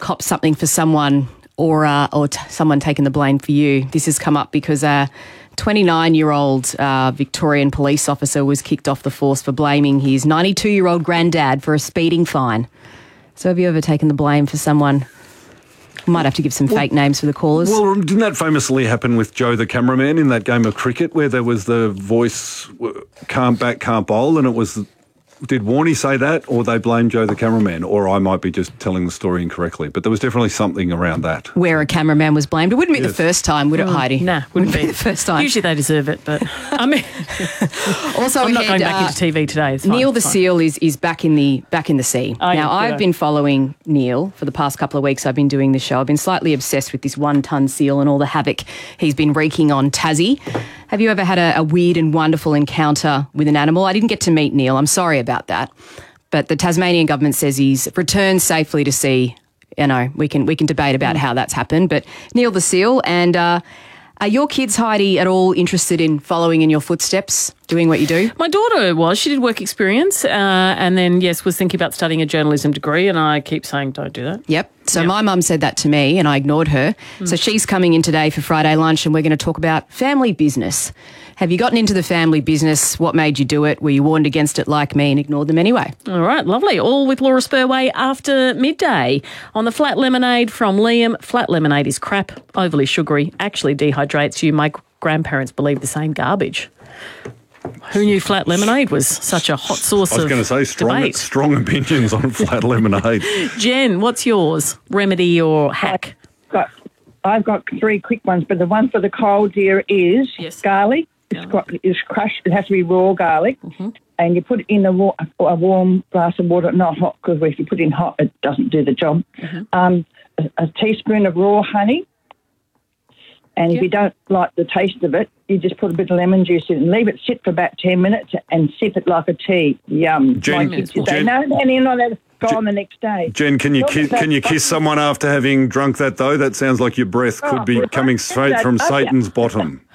cop something for someone or someone taking the blame for you. This has come up because a 29-year-old Victorian police officer was kicked off the force for blaming his 92-year-old granddad for a speeding fine. So have you ever taken the blame for someone? Might have to give some fake names for the callers. Well, didn't that famously happen with Joe the cameraman in that game of cricket where there was the voice, can't bat, can't bowl, and it was... Did Warnie say that, or they blamed Joe the cameraman? Or I might be just telling the story incorrectly, but there was definitely something around that. Where a cameraman was blamed. It wouldn't be the first time, would it, Heidi? Nah, wouldn't be the first time. Usually they deserve it, but I mean, also, I'm not going back into TV today. It's Neil fine, the seal is back in the sea. Oh, now, I've been following Neil for the past couple of weeks. I've been doing this show. I've been slightly obsessed with this 1-ton seal and all the havoc he's been wreaking on Tassie. Have you ever had a weird and wonderful encounter with an animal? I didn't get to meet Neil. I'm sorry about that. But the Tasmanian government says he's returned safely to sea. You know, we can debate about how that's happened. But Neil the seal, and are your kids, Heidi, at all interested in following in your footsteps, doing what you do? My daughter was. She did work experience and then, was thinking about studying a journalism degree, and I keep saying don't do that. Yep. So my mum said that to me and I ignored her. So she's coming in today for Friday lunch and we're going to talk about family business. Have you gotten into the family business? What made you do it? Were you warned against it like me and ignored them anyway? All right, lovely. All with Laura Spurway after midday. On the Flat Lemonade from Liam, flat lemonade is crap, overly sugary, actually dehydrates you. My grandparents believe the same garbage. Who knew flat lemonade was such a hot source of debate? I was going to say strong opinions on flat lemonade. Jen, what's yours? Remedy or hack? I've got 3 quick ones, but the one for the cold, dear, is garlic. It's crushed. It has to be raw garlic. And you put it in a warm glass of water, not hot, because if you put it in hot, it doesn't do the job. A teaspoon of raw honey. And if you don't like the taste of it, you just put a bit of lemon juice in and leave it sit for about 10 minutes and sip it like a tea. Yum. Jen, and you're not allowed to go on the next day. Jen, can you kiss someone after having drunk that, though? That sounds like your breath could be coming straight from Satan's bottom.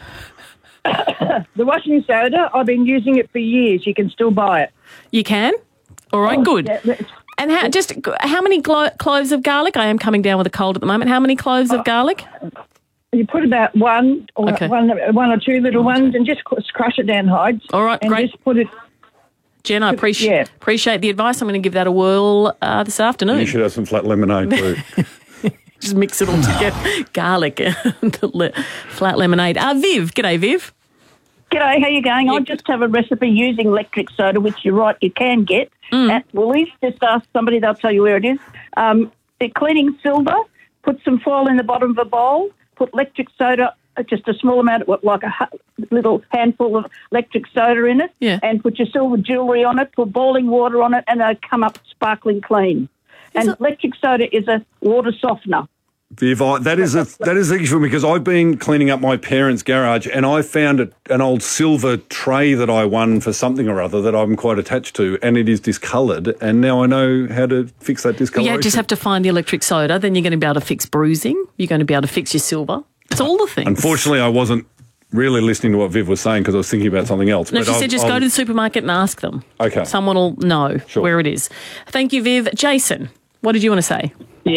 The washing soda, I've been using it for years. You can still buy it. You can? All right, good. Yeah, and how many cloves of garlic? I am coming down with a cold at the moment. How many cloves of garlic? You put about one or 2 little ones and just crush it down, Hyde. All right, and great. Just put it... Jen, I appreciate the advice. I'm going to give that a whirl this afternoon. You should have some flat lemonade too. Just mix it all together. Garlic and flat lemonade. Viv. G'day, Viv. G'day, how you going? I just have a recipe using electric soda, which you're right, you can get at Woolies. Just ask somebody, they'll tell you where it is. They're cleaning silver, put some foil in the bottom of a bowl, put electric soda, just a small amount, like a little handful of electric soda in it, and put your silver jewellery on it, put boiling water on it, and they'll come up sparkling clean. Electric soda is a water softener. Viv, that is interesting because I've been cleaning up my parents' garage and I found an old silver tray that I won for something or other that I'm quite attached to, and it is discoloured, and now I know how to fix that discoloration. You just have to find the electric soda, then you're going to be able to fix bruising, you're going to be able to fix your silver. It's all the things. Unfortunately, I wasn't really listening to what Viv was saying because I was thinking about something else. No, she said just go to the supermarket and ask them. Okay. Someone will know where it is. Thank you, Viv. Jason, what did you want to say?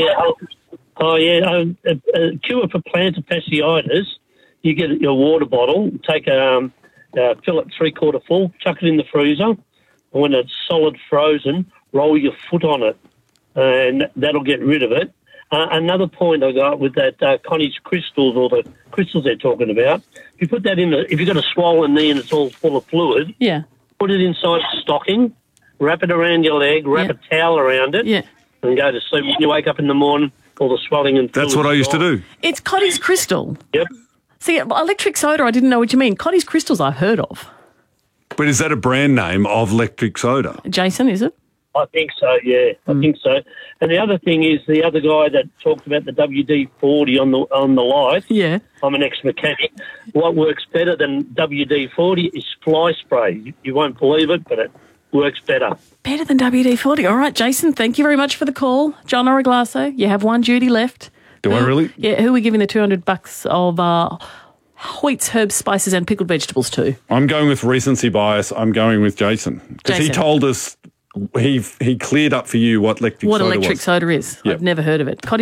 A cure for plantar fasciitis. You get your water bottle, take fill it 3/4 full, chuck it in the freezer, and when it's solid frozen, roll your foot on it, and that'll get rid of it. Another point I got with that Connie's crystals, or the crystals they're talking about, if you put that in, if you've got a swollen knee and it's all full of fluid, put it inside a stocking, wrap it around your leg, wrap a towel around it, and go to sleep. When you wake up in the morning, all the swelling and that's what I used to do. It's Connie's Crystal. Yep. See, electric soda, I didn't know what you mean. Connie's Crystals I've heard of. But is that a brand name of electric soda? Jason, is it? I think so, yeah. I think so. And the other thing is the other guy that talked about the WD-40 on the light. Yeah. I'm an ex-mechanic. What works better than WD-40 is fly spray. You won't believe it, but it works better. Better than WD-40. All right, Jason, thank you very much for the call. John Origlasso, you have one duty left. Do I really? Yeah, who are we giving the $200 of Hoyt's herbs, spices and pickled vegetables to? I'm going with recency bias. I'm going with Jason. Because he told us, he cleared up for you what electric soda was. What electric soda is. Yep. I've never heard of it.